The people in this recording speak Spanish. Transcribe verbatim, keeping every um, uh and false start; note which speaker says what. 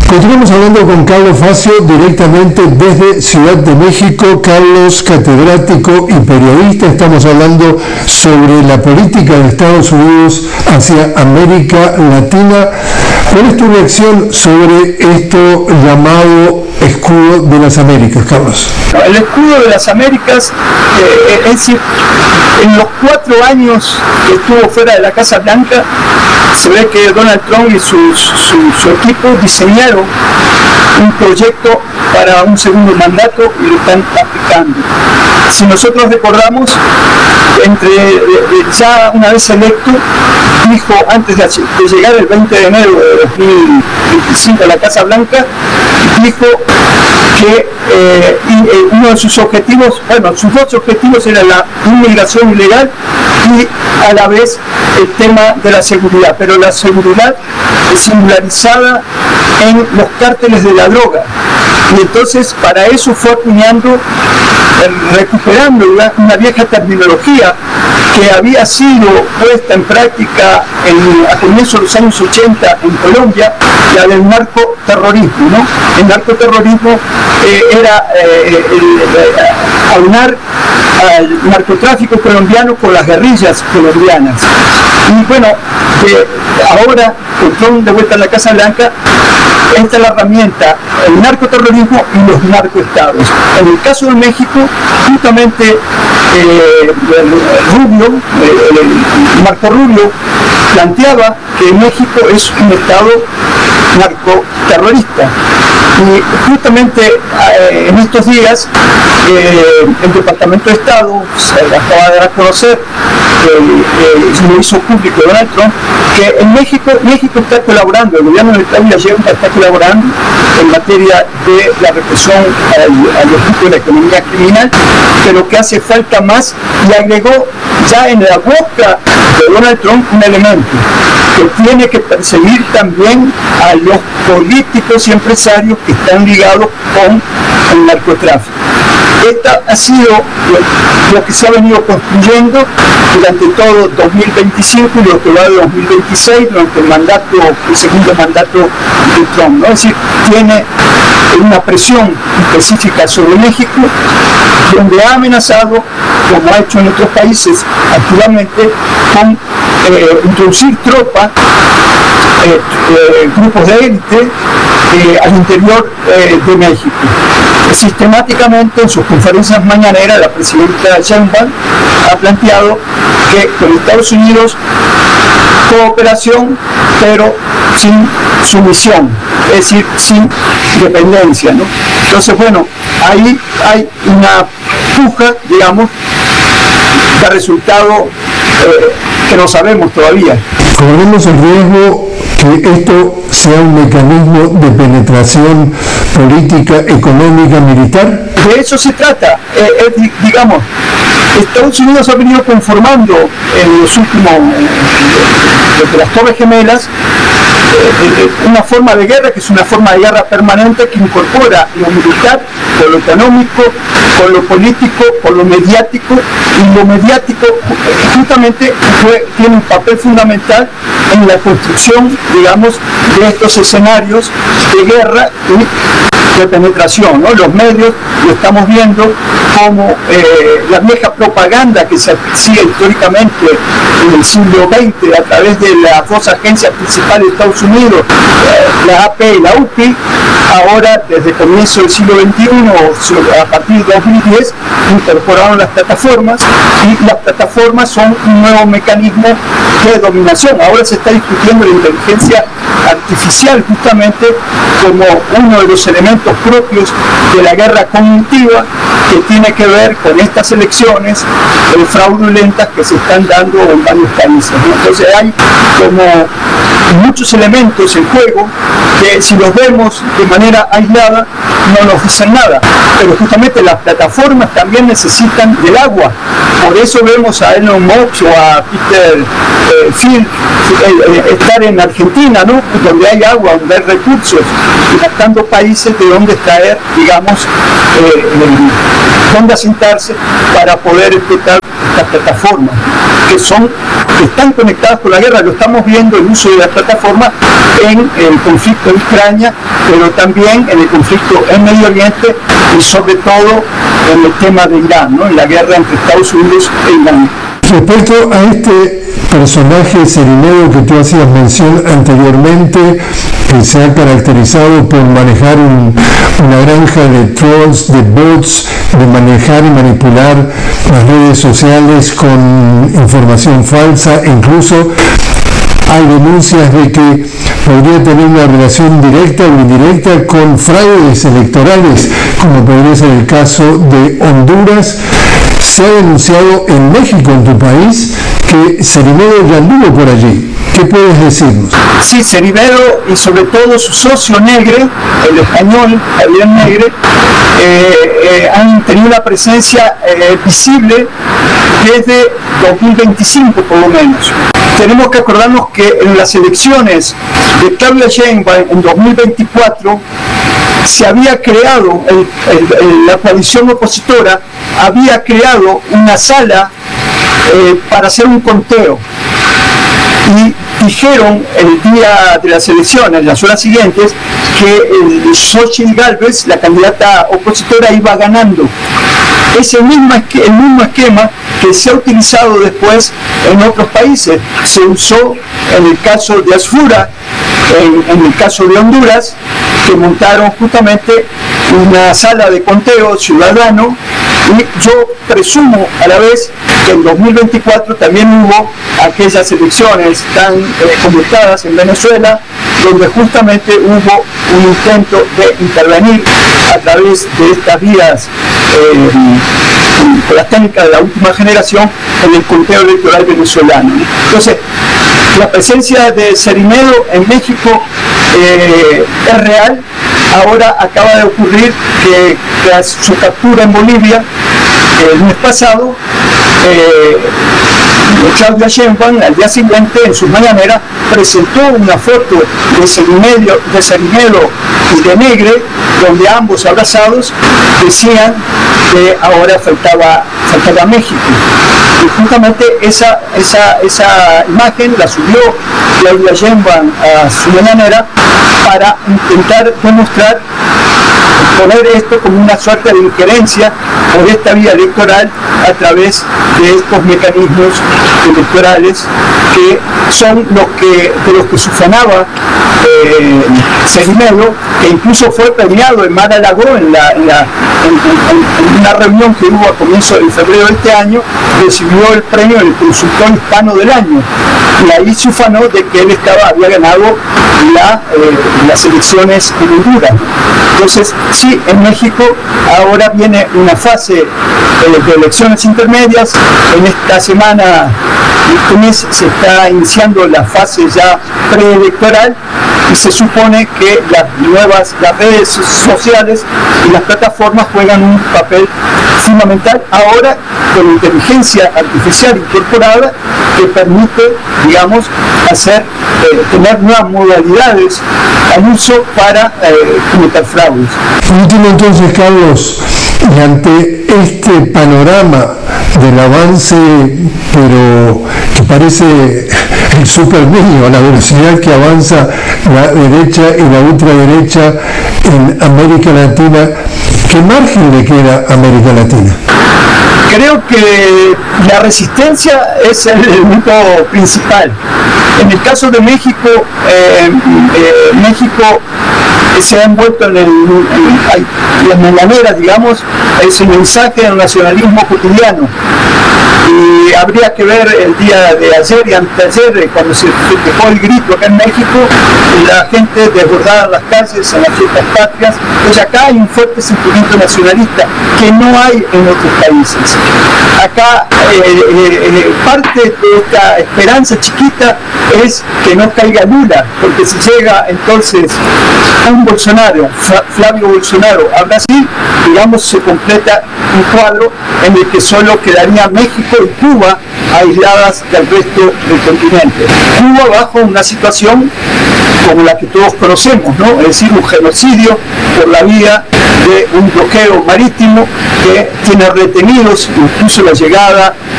Speaker 1: Continuamos hablando con Carlos Facio directamente desde Ciudad de México. Carlos, catedrático y periodista, estamos hablando sobre la política de Estados Unidos hacia América Latina. ¿Cuál es tu reacción sobre esto llamado escudo de las Américas, Carlos?
Speaker 2: El escudo de las Américas, eh, es decir, en los cuatro años que estuvo fuera de la Casa Blanca, se ve que Donald Trump y su, su, su equipo diseñaron un proyecto para un segundo mandato y lo están aplicando. Si nosotros recordamos, entre ya una vez electo, dijo antes de, de llegar el veinte de enero de dos mil veinticinco a la Casa Blanca, dijo que eh, uno de sus objetivos, bueno, sus dos objetivos eran la inmigración ilegal y a la vez el tema de la seguridad, pero la seguridad es singularizada en los cárteles de la droga. Y entonces para eso fue acuñando, eh, recuperando una, una vieja terminología que había sido puesta en práctica en, a comienzos de los años ochenta en Colombia, la del narcoterrorismo, ¿no? El narcoterrorismo eh, era eh, el, el, aunar al narcotráfico colombiano con las guerrillas colombianas. Y bueno, eh, ahora, con Trump de vuelta a la Casa Blanca, esta es la herramienta, el narcoterrorismo y los narcoestados. En el caso de México, justamente eh, Rubio, eh, Marco Rubio, planteaba que México es un estado narcoterrorista. Y justamente eh, en estos días eh, el Departamento de Estado se acaba de dar a conocer, eh, eh, lo hizo público Donald Trump, que en México, México está colaborando, el gobierno de Claudia Sheinbaum está colaborando en materia de la represión al, a los grupos de la economía criminal, pero que hace falta más, y agregó ya en la boca de Donald Trump un elemento, que tiene que perseguir también a los políticos y empresarios que están ligados con el narcotráfico. Esta ha sido lo, lo que se ha venido construyendo durante todo dos mil veinticinco y lo que va de dos mil veintiséis, durante el mandato, el segundo mandato de Trump, ¿no? Es decir, tiene una presión específica sobre México, donde ha amenazado, como ha hecho en otros países activamente, con eh, introducir tropas, eh, eh, grupos de élite eh, al interior eh, de México. Sistemáticamente en sus conferencias mañaneras la presidenta Sheinbaum ha planteado que con Estados Unidos cooperación, pero sin sumisión, es decir, sin dependencia, ¿no? Entonces, bueno, ahí hay una puja, digamos, de resultado eh, que no sabemos todavía.
Speaker 1: Corremos el riesgo que esto sea un mecanismo de penetración política, económica, militar.
Speaker 2: De eso se trata, eh, eh, digamos, Estados Unidos ha venido conformando en los últimos, desde las Torres Gemelas, eh, una forma de guerra que es una forma de guerra permanente que incorpora lo militar con lo económico, con lo político, con lo mediático, y lo mediático justamente fue, tiene un papel fundamental en la construcción, digamos, de estos escenarios de guerra y de penetración, ¿no? Los medios lo estamos viendo como eh, la vieja propaganda que se sigue históricamente en el siglo veinte a través de las dos agencias principales de Estados Unidos, eh, la A P y la U P I. Ahora, desde el comienzo del siglo veintiuno, a partir de dos mil diez, incorporaron las plataformas, y las plataformas son un nuevo mecanismo de dominación. Ahora se está discutiendo la inteligencia artificial justamente como uno de los elementos propios de la guerra cognitiva, que tiene que ver con estas elecciones eh, fraudulentas que se están dando en varios países, ¿no? Entonces hay como muchos elementos en juego que, si los vemos de manera aislada, no nos dicen nada, pero justamente las plataformas también necesitan del agua. Por eso vemos a Elon Musk o a Peter eh, Thiel eh, eh, estar en Argentina, ¿no? Donde hay agua, donde hay recursos, y buscando países de donde extraer, digamos, eh, eh, donde asentarse para poder explotar estas plataformas, que son, que están conectadas con la guerra. Lo estamos viendo el uso de las plataformas en el conflicto en Ucrania, pero también en el conflicto en Medio Oriente y sobre todo en el tema de Irán, ¿no? En la guerra entre Estados Unidos e Irán.
Speaker 1: Respecto a este personaje Cerinedo que tú hacías mención anteriormente, que se ha caracterizado por manejar un, una granja de trolls, de bots, de manejar y manipular las redes sociales con información falsa, incluso hay denuncias de que podría tener una relación directa o indirecta con fraudes electorales, como podría ser el caso de Honduras. Se ha denunciado en México, en tu país, que Cerinedo ya anduvo por allí. ¿Qué puedes decirnos?
Speaker 2: Sí, Cerinedo y sobre todo su socio Negre, el español Javier Negre, eh, eh, han tenido una presencia eh, visible desde dos mil veinticinco por lo menos. Tenemos que acordarnos que en las elecciones de Claudia Sheinbaum en dos mil veinticuatro se había creado, el, el, el, la coalición opositora había creado una sala eh, para hacer un conteo. Y dijeron el día de las elecciones, las horas siguientes, que el Xochitl Gálvez, la candidata opositora, iba ganando. Es el mismo, el mismo esquema que se ha utilizado después en otros países. Se usó en el caso de Asfura, en, en el caso de Honduras, que montaron justamente una sala de conteo ciudadano, y yo presumo a la vez que en dos mil veinticuatro también hubo aquellas elecciones tan eh, convocadas en Venezuela, donde justamente hubo un intento de intervenir a través de estas vías eh, con las técnicas de la última generación en el conteo electoral venezolano. Entonces, la presencia de Cerinedo en México eh, es real. Ahora acaba de ocurrir que tras su captura en Bolivia el mes pasado, eh, Claudia Sheinbaum al día siguiente en sus mañaneras presentó una foto de Cerinedo, de Cerinedo y de Negre, donde ambos abrazados decían que ahora faltaba, faltaba México. Y justamente esa, esa, esa imagen la subió Claudia Sheinbaum a su mañanera para intentar demostrar, poner esto como una suerte de injerencia por esta vía electoral a través de estos mecanismos electorales que son los que, de los que sufanaba eh, Cerinedo, que incluso fue premiado en Mar-a-Lago en, la, en, la, en, en, en una reunión que hubo a comienzos de febrero de este año, recibió el premio del consultor hispano del año, y ahí se ufanó de que él estaba, había ganado la, eh, las elecciones en Honduras. Entonces, sí, en México ahora viene una fase eh, de elecciones intermedias. En esta semana, este mes, se está iniciando la fase ya preelectoral y se supone que las nuevas, las redes sociales y las plataformas juegan un papel fundamental ahora con inteligencia artificial incorporada que permite, digamos, hacer, eh, tener nuevas modalidades al uso para eh, cometer fraudes.
Speaker 1: Por último, entonces, Carlos, y ante este panorama del avance, pero que parece el super niño, a la velocidad que avanza la derecha y la ultraderecha en América Latina, ¿qué margen le queda a América Latina?
Speaker 2: Creo que la resistencia es el punto principal. En el caso de México, eh, eh, México se ha envuelto en, el, en las mañaneras, digamos, ese mensaje del nacionalismo cotidiano. Y habría que ver el día de ayer y anteayer, cuando se dejó el grito acá en México, la gente desbordada en las calles, en las fiestas patrias. Pues acá hay un fuerte sentimiento nacionalista que no hay en otros países. Acá eh, eh, parte de esta esperanza chiquita es que no caiga Lula, porque si llega entonces un Bolsonaro, Flavio Bolsonaro a Brasil, digamos, se completa un cuadro en el que solo quedaría México y Cuba aisladas del resto del continente. Cuba bajo una situación como la que todos conocemos, ¿no? Es decir, un genocidio por la vía de un bloqueo marítimo que tiene retenidos incluso la llegada